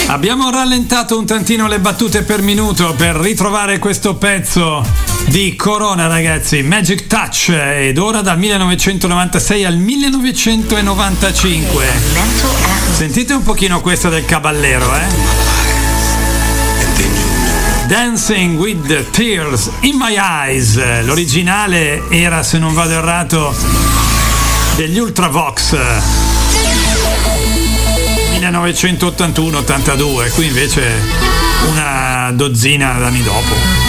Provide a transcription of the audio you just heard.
Abbiamo rallentato un tantino le battute per minuto per ritrovare questo pezzo di Corona, ragazzi, Magic Touch, ed ora dal 1996 al 1995. Sentite un pochino questa del Caballero, Dancing with the Tears in My Eyes. L'originale era, se non vado errato, degli Ultravox 1981-82, qui invece una dozzina d'anni dopo.